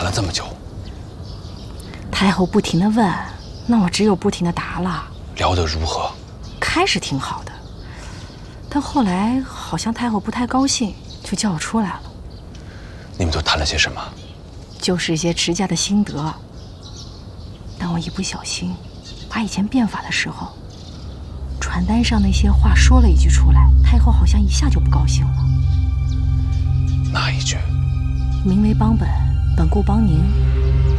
了这么久？ 太后不停地问，那我只有不停地答了。 聊得如何？ 开始挺好的，但后来好像太后不太高兴，就叫我出来了。 你们都谈了些什么？ 就是一些持家的心得。但我一不小心，把以前变法的时候，传单上那些话说了一句出来，太后好像一下就不高兴了。 哪一句？ 民为邦本，本固邦宁。